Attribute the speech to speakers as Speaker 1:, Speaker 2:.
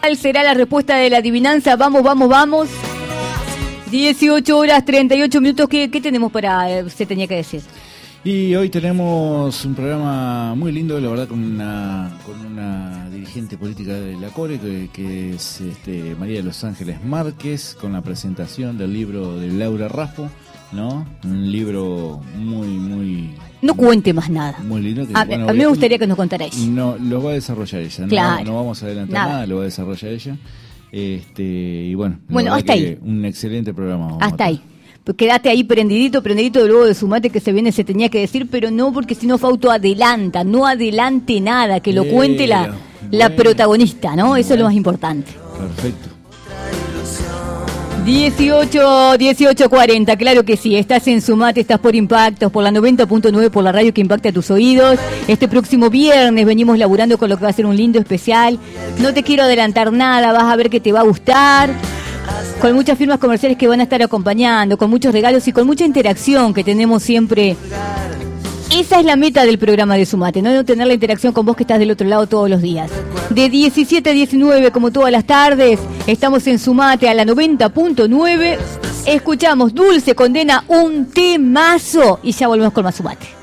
Speaker 1: ¿Cuál será la respuesta de la adivinanza? Vamos, vamos, vamos. 18 horas 38 minutos. ¿Qué tenemos para usted tenía que decir?
Speaker 2: Y hoy tenemos un programa muy lindo, la verdad, con una dirigente política de la CORE, que es María de los Ángeles Márquez, con la presentación del libro de Laura Raffo, ¿no? Un libro muy...
Speaker 1: No cuente más nada.
Speaker 2: Muy lindo.
Speaker 1: A mí me gustaría que nos contara ella.
Speaker 2: No, lo va a desarrollar ella.
Speaker 1: Claro.
Speaker 2: No vamos a adelantar nada, lo va a desarrollar ella. Y bueno,
Speaker 1: hasta ahí.
Speaker 2: Un excelente programa.
Speaker 1: Hasta ahí. Pues quédate ahí prendidito luego de Sumate que se viene, se tenía que decir, pero no, porque si no Fausto adelanta, no adelante nada, que lo cuente la protagonista, ¿no? Eso es lo más importante.
Speaker 2: Perfecto.
Speaker 1: 18:40, claro que sí, estás en Sumate, estás por Impactos, por la 90.9, por la radio que impacta tus oídos. Este próximo viernes venimos laburando con lo que va a ser un lindo especial. No te quiero adelantar nada, vas a ver que te va a gustar. Con muchas firmas comerciales que van a estar acompañando, con muchos regalos y con mucha interacción que tenemos siempre. Esa es la meta del programa de Sumate, no tener la interacción con vos que estás del otro lado todos los días. De 17 a 19, como todas las tardes, estamos en Sumate a la 90.9. Escuchamos Dulce Condena, un temazo, y ya volvemos con más Sumate.